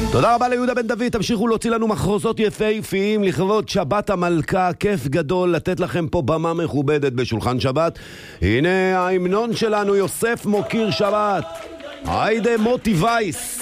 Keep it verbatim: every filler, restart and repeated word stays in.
תודה רבה ליהודה בן דוד, תמשיכו להוציא לנו מחרוזות יפהפיים לכבוד שבת המלכה, כיף גדול לתת לכם פה במה מכובדת בשולחן שבת. הנה ההמנון שלנו, יוסף מוקיר שבת, היידה מוטי וייס.